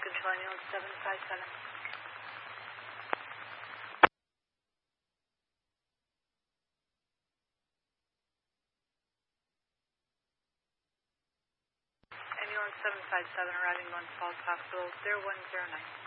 Control, ambulance 757. Ambulance 757 arriving on Falls Hospital 0109.